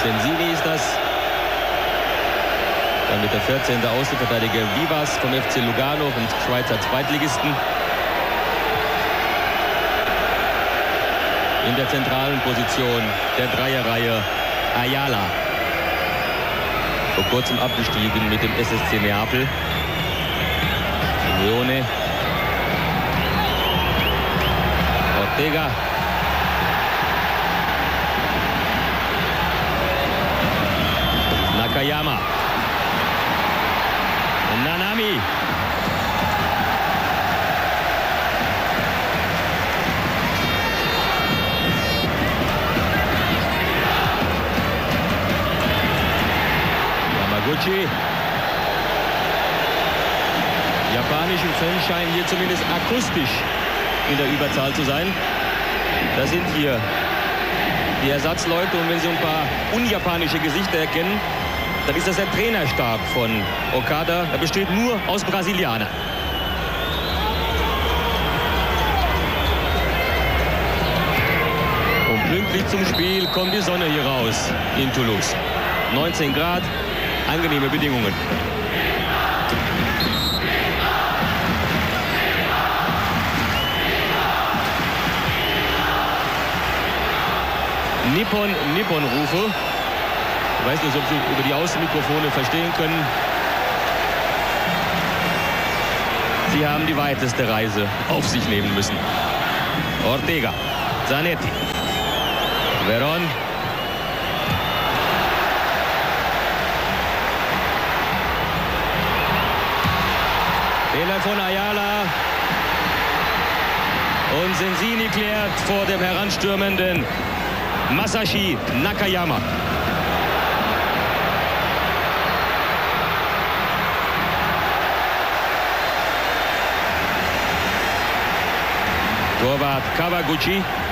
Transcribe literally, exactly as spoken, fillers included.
Sensini ist das. Dann mit der vierzehnten Außenverteidiger Vivas vom F C Lugano, vom Schweizer Zweitligisten. In der zentralen Position der Dreierreihe Ayala. Vor kurzem abgestiegen mit dem S S C Neapel. Simeone. Ortega. Nakayama. Nanami. Yamaguchi. Japanischen Fans scheinen hier zumindest akustisch in der Überzahl zu sein. Das sind hier die Ersatzleute, und wenn Sie ein paar unjapanische Gesichter erkennen, dann ist das der Trainerstab von Okada. Er besteht nur aus Brasilianern. Und pünktlich zum Spiel kommt die Sonne hier raus in Toulouse. neunzehn Grad, angenehme Bedingungen. Nippon, Nippon-Rufe. Ich weiß nicht, ob Sie über die Außenmikrofone verstehen können. Sie haben die weiteste Reise auf sich nehmen müssen. Ortega, Zanetti, Veron. Fehler von Ayala. Und Sensini klärt vor dem heranstürmenden Masashi Nakayama. Torwart Kawaguchi.